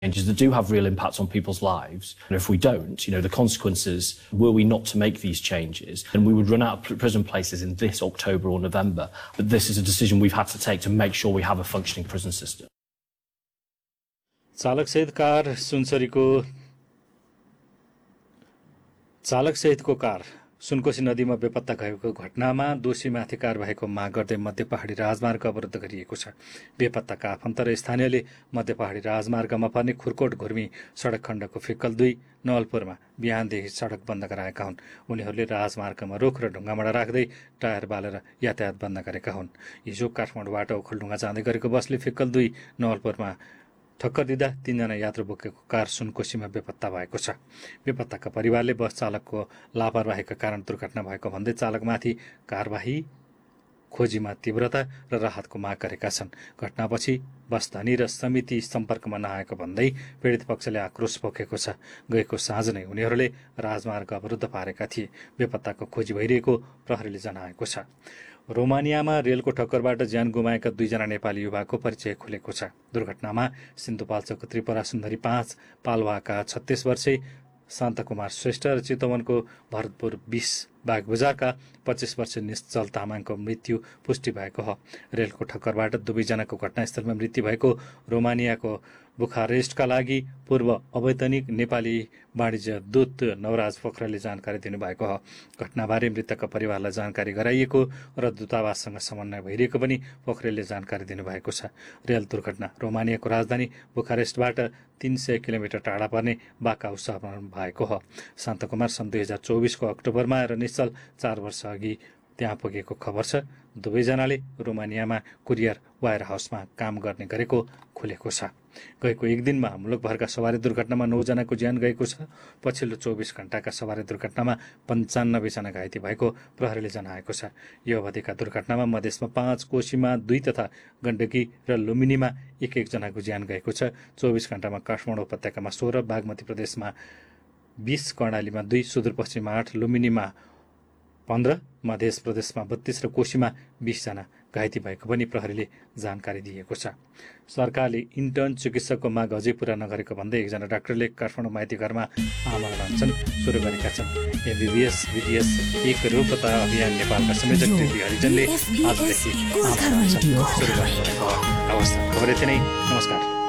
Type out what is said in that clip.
changes that do have real impacts on people's lives. And if we don't, the consequences, were we not to make these changes, then we would run out of prison places in this October or November. But this is a decision we've had to take to make sure we have a functioning prison system. चालक सहितको car Sunkoshi नदीमा बेपत्ता गएको घटनामा दोषीमाथि कारबाहीको माग गर्दै मध्य पहाडी राजमार्ग अवरुद्ध गरिएको छ। बेपत्ताका आफन्त र स्थानीयले मध्य पहाडी राजमार्गमा पर्ने खुरकोट घुर्मी सडक खण्डको फिक्कल 2 नवलपुरमा बिहानदेखि सडक बन्द गराएका हुन्। उनीहरूले राजमार्गमा रुख र ढुङ्गामाडा राख्दै टायर बालेर यातायात बन्द गरेका हुन्। हिजो काठमाडौँबाट ओखलढुङ्गा जाँदै गरेको बसले फिक्कल 2 नवलपुरमा ठक्कर दिँदा 3 जना यात्रु बोकेको कार सुनकोशीमा बेपत्ता भएको छ। बेपत्ताका परिवारले बस चालकको लापरवाहीका कारण दुर्घटना भएको भन्दै चालकमाथि कारबाही, खोजीमा तीव्रता र राहतको माग गरेका छन्। घटनापछि बस धनी र समिति सम्पर्कमा नआएको भन्दै पीडित पक्षले आक्रोश पोखेको छ। गएको साँझ नै उनीहरूले राजमार्ग अवरुद्ध पारेका थिए। बेपत्ताको खोजी भइरहेको प्रहरीले जनाएको छ। रोमानियामा रेलको ठक्करबाट ज्यान गुमाएका 2 जना नेपाली युवाको परिचय खुलेको छ। दुर्घटनामा सिन्धुपाल्चोकको त्रिपुरा सुन्दरी 5, पालवाका 36 वर्षे शान्त कुमार श्रेष्ठ र चितवनको भरतपुर 20 बागबजारका 25 वर्षीय निश्चल तामाङको मृत्यु पुष्टि भएको हो। रेलको ठक्करबाट दुवैजनाको घटनास्थलमा मृत्यु भएको रोमानियाको बुखारेस्टका लागि पूर्व अवैतनिक नेपाली वाणिज्य दूत नवराज पोखरेलले जानकारी दिनुभएको हो। घटनाबारे मृतकका परिवारलाई जानकारी गराइएको र दूतावाससँग समन्वय भइरहेको पनि पोखरेलले जानकारी दिनुभएको छ। रेल दुर्घटना रोमानियाको राजधानी बुखारेस्टबाट 300 किलोमिटर टाढा पर्ने बाकाउ सहरमा भएको हो। शान्त कुमार सन् 2024 को अक्टोबरमा र निश्चल 4 वर्ष अघि त्यहाँ पुगेको खबर छ। दुवैजनाले रोमानियामा कुरियर वायर हाउसमा काम गर्ने गरेको खुलेको छ। गएको एक दिनमा मुलुकभरका सवारी दुर्घटनामा 9 जनाको ज्यान गएको छ। पछिल्लो 24 घण्टाका सवारी दुर्घटनामा 95 जना घाइते भएको प्रहरीले जनाएको छ। यो अवधिका दुर्घटनामा मधेसमा 5, कोशीमा 2 तथा गण्डकी र लुम्बिनीमा 1-1 जनाको ज्यान गएको छ। 24 घण्टामा काठमाडौँ उपत्यकामा 16, बागमती प्रदेशमा 20, कर्णालीमा 2, सुदूरपश्चिममा 8, लुम्बिनीमा 15, मध्य प्रदेशमा 32 र कोशीमा 20 जना घाइते भएको पनि प्रहरीले जानकारी दिएको छ। सरकारले इन्टर्न चिकित्सकको माग अझै पूरा नगरेको भन्दै एकजना डाक्टरले काठमाडौँ माइती घरमा आमरण अनसन सुरु गरेका छन्। एमबीबीएस बीडीएस एकरूपता अभियान नेपालका संयोजक टिभी हरिजनले आजदेखि आमरण अनसन सुरु गर्नुभएको अवस्था। खबर यति नै। नमस्कार।